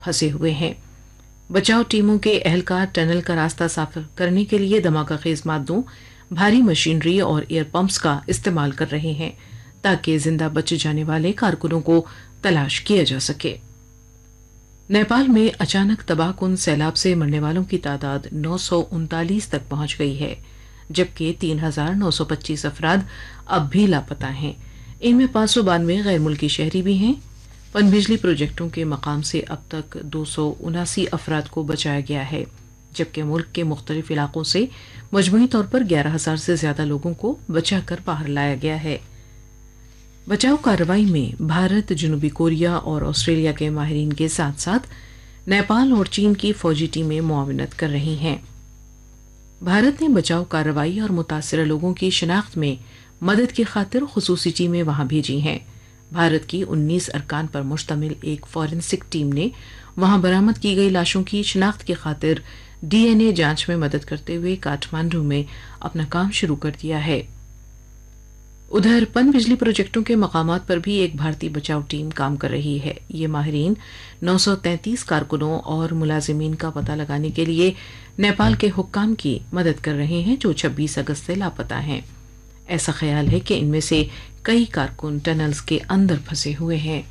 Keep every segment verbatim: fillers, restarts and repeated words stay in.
फंसे हुए हैं। बचाव टीमों के एहलकार टनल का रास्ता साफ करने के लिए धमाकाखेज मादों, भारी मशीनरी और एयर पंप्स का इस्तेमाल कर रहे हैं ताकि जिंदा बच जाने वाले कारकुनों को तलाश किया जा सके। नेपाल में अचानक तबाहकुन सैलाब से मरने वालों की तादाद नौ सौ उनतालीस तक पहुंच गई है, जबकि तीन हजार नौ सौ पच्चीस अफराद अब भी लापता हैं। इनमें पांच सौ बानवे गैर मुल्की शहरी भी हैं। पनबिजली प्रोजेक्टों के मकाम से अब तक दो सौ उनासी अफराद को बचाया गया है, जबकि मुल्क के मुख्तलिफ इलाकों से मजमूई तौर पर ग्यारह हजार से ज्यादा लोगों को बचाकर बाहर लाया गया है। बचाव कार्रवाई में भारत, जनूबी कोरिया और ऑस्ट्रेलिया के माहिरीन के साथ साथ नेपाल और चीन की फौजी टीमें मुआवनत कर रही हैं। भारत ने बचाव कार्रवाई और मुतासर लोगों की शिनाख्त में मदद की खातिर खुसूसी टीमें वहां भेजी हैं। भारत की उन्नीस अरकान पर मुश्तमिल एक फॉरेंसिक टीम ने वहां बरामद की गई लाशों की शिनाख्त की खातिर डीएनए जांच में मदद करते हुए काठमांडू में अपना काम शुरू कर दिया है। उधर पनबिजली प्रोजेक्टों के मकामात पर भी एक भारतीय बचाव टीम काम कर रही है। ये माहिरीन नौ सौ तैंतीस कारकुनों और मुलाजिमीन का पता लगाने के लिए नेपाल के हुक्काम की मदद कर रहे हैं जो छब्बीस अगस्त से लापता हैं। ऐसा ख्याल है कि इनमें से कई कारकुन टनल्स के अंदर फंसे हुए हैं।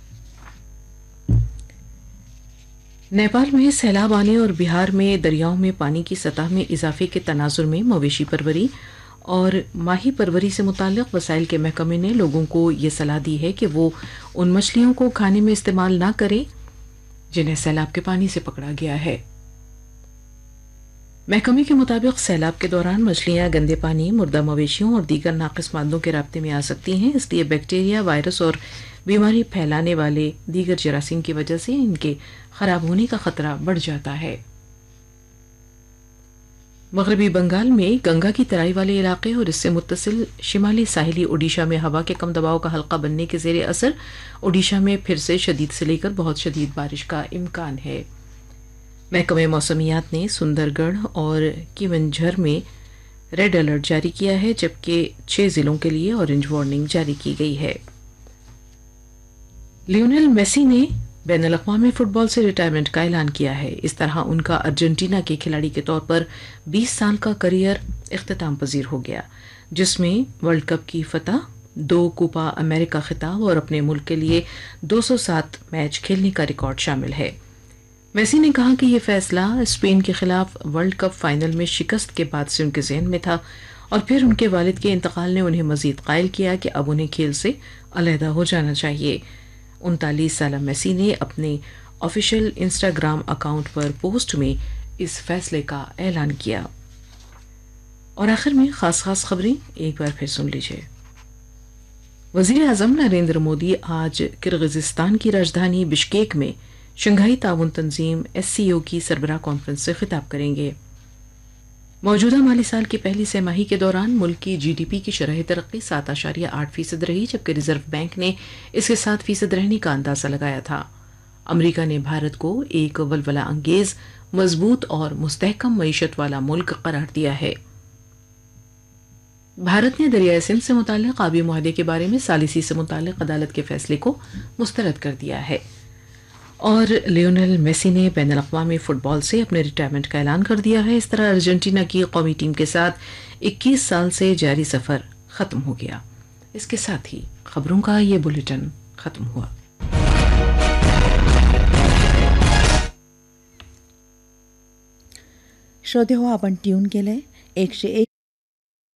नेपाल में सैलाब आने और बिहार में दरियाओं में पानी की सतह में इजाफे के तनाजुर में मवेशी परवरी और माही परवरी से मुताल्लिक वसाइल के महकमे ने लोगों को ये सलाह दी है कि वो उन मछलियों को खाने में इस्तेमाल ना करें जिन्हें सैलाब के पानी से पकड़ा गया है। महकमे के मुताबिक सैलाब के दौरान मछलियां गंदे पानी, मुर्दा मवेशियों और दीगर नाकिस मादों के राब्ते में आ सकती हैं, इसलिए बैक्टीरिया, वायरस और बीमारी फैलाने वाले दीगर जरासीम की वजह से इनके खराब होने का खतरा बढ़ जाता है। मगरबी बंगाल में गंगा की तराई वाले इलाके और इससे मुत्तसिल शिमाली साहिली ओडिशा में हवा के कम दबाव का हल्का बनने के जेर असर ओडिशा में फिर से शदीद से लेकर बहुत शदीद बारिश का इम्कान है। महकमे मौसमियात ने सुंदरगढ़ और किवंझर में रेड अलर्ट जारी किया है, जबकि छह जिलों के लिए ऑरेंज वार्निंग जारी की गई है। लियोनेल मेसी ने बैनुल अक़वामी फुटबॉल से रिटायरमेंट का ऐलान किया है। इस तरह उनका अर्जेंटीना के खिलाड़ी के तौर पर बीस साल का करियर इख्तिताम पजीर हो गया, जिसमें वर्ल्ड कप की फतह, दो कोपा अमेरिका खिताब और अपने मुल्क के लिए दो सौ सात मैच खेलने का रिकॉर्ड शामिल है। मेसी ने कहा कि यह फैसला स्पेन के खिलाफ वर्ल्ड कप फाइनल में शिकस्त के बाद से उनके ज़हन में था और फिर उनके वालिद के इंतकाल ने उन्हें मजीद कायल किया कि अब उन्हें खेल से अलहदा हो जाना चाहिए। उनतालीस साल मेसी ने अपने ऑफिशियल इंस्टाग्राम अकाउंट पर पोस्ट में इस फैसले का ऐलान किया। और आखिर में खास खास खबरें एक बार फिर सुन लीजिए। वजीर आजम नरेंद्र मोदी आज किर्गिजिस्तान की राजधानी बिश्केक में शंघाई ताउन तंजीम एस सी ओ की सरबराह कॉन्फ्रेंस से खिताब करेंगे। मौजूदा माली साल की पहली तिमाही के दौरान मुल्क की जी डी पी की शरह तरक्की सात आशारिया आठ फीसद रही, जबकि रिजर्व बैंक ने इसके सात फीसद रहने का अंदाजा लगाया था। अमरीका ने भारत को एक वलवला अंगेज, मजबूत और मुस्तहकम मईशत वाला मुल्क करार दिया है। भारत ने दरियाए सिंध से मुताल्लिक आबी मुआहदे के बारे में सालिसी से मुताल्लिक अदालत के फैसले को मुस्तरद कर दिया है। और लियोनेल मेसी ने बैनुल अक़वामी फुटबॉल से अपने रिटायरमेंट का ऐलान कर दिया है। इस तरह अर्जेंटीना की कौमी टीम के साथ इक्कीस साल से जारी सफर खत्म हो गया। इसके साथ ही खबरों का ये बुलेटिन खत्म हुआ। श्रोते हो, आपण ट्यून केलंय एकशे एक